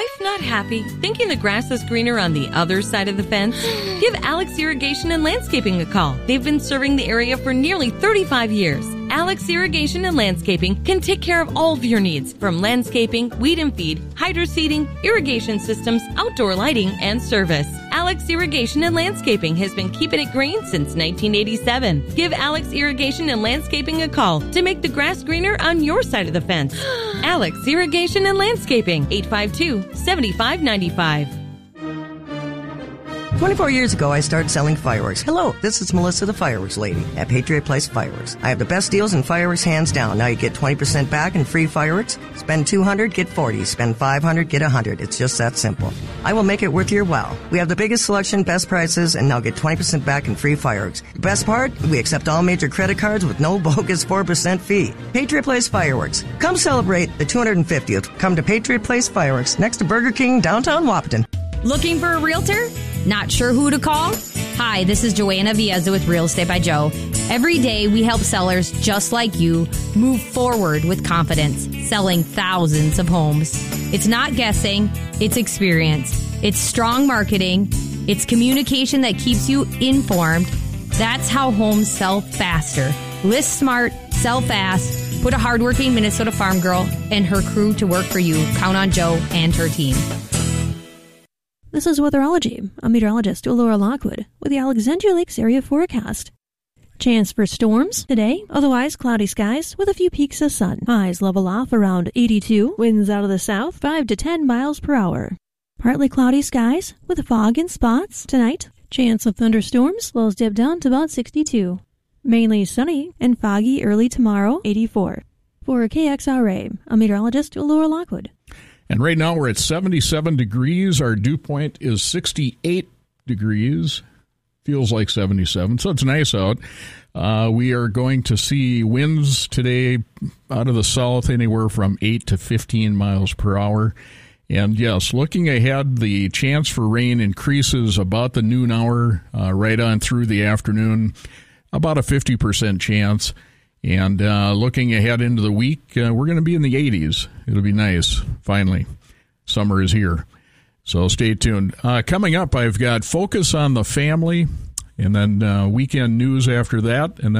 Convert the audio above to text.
Wife not happy? Thinking the grass is greener on the other side of the fence? Give Alex Irrigation and Landscaping a call. They've been serving the area for nearly 35 years. Alex Irrigation and Landscaping can take care of all of your needs, from landscaping, weed and feed, hydro seeding, irrigation systems, outdoor lighting, and service. Alex Irrigation and Landscaping has been keeping it green since 1987. Give Alex Irrigation and Landscaping a call to make the grass greener on your side of the fence. Alex Irrigation and Landscaping, 852-7595. 24 years ago, I started selling fireworks. Hello, this is Melissa, the fireworks lady at Patriot Place Fireworks. I have the best deals in fireworks, hands down. Now you get 20% back in free fireworks. Spend $200, get $40. Spend $500, get $100. It's just that simple. I will make it worth your while. We have the biggest selection, best prices, and now get 20% back in free fireworks. The best part? We accept all major credit cards with no bogus 4% fee. Patriot Place Fireworks. Come celebrate the 250th. Come to Patriot Place Fireworks, next to Burger King, downtown Wahpeton. Looking for a realtor? Not sure who to call? Hi, this is Joanna Viezza with Real Estate by Joe. Every day we help sellers just like you move forward with confidence, selling thousands of homes. It's not guessing, it's experience. It's strong marketing. It's communication that keeps you informed. That's how homes sell faster. List smart, sell fast. Put a hardworking Minnesota farm girl and her crew to work for you. Count on Joe and her team. This is Weatherology. I'm meteorologist Laura Lockwood with the Alexandria Lakes area forecast. Chance for storms today, otherwise cloudy skies with a few peaks of sun. Highs level off around 82, winds out of the south 5 to 10 miles per hour. Partly cloudy skies with fog in spots tonight. Chance of thunderstorms, lows dip down to about 62. Mainly sunny and foggy early tomorrow, 84. For KXRA, I'm meteorologist Laura Lockwood. And right now we're at 77 degrees. Our dew point is 68 degrees. Feels like 77, so it's nice out. We are going to see winds today out of the south anywhere from 8 to 15 miles per hour. And yes, looking ahead, the chance for rain increases about the noon hour, right on through the afternoon, about a 50% chance. And looking ahead into the week, we're going to be in the 80s. It'll be nice, finally. Summer is here. So stay tuned. Coming up, I've got Focus on the Family, and then weekend news after that. And then